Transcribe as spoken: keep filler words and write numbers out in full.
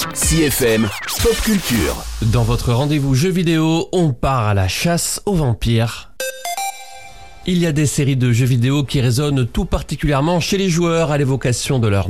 C F M Pop Culture. Dans votre rendez-vous jeux vidéo, on part à la chasse aux vampires. Il y a des séries de jeux vidéo qui résonnent tout particulièrement chez les joueurs à l'évocation de leur